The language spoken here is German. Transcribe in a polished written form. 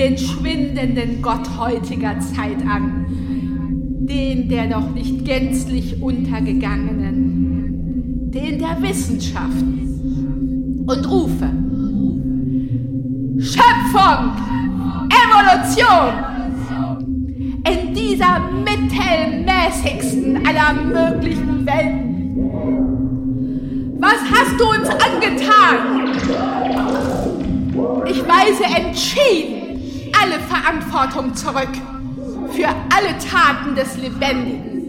den schwindenden Gott heutiger Zeit an, den der noch nicht gänzlich untergegangenen, den der Wissenschaften, und rufe: Schöpfung, Evolution, in dieser mittelmäßigsten aller möglichen Welten. Was hast du uns angetan? Ich weise entschieden alle Verantwortung zurück für alle Taten des Lebendigen.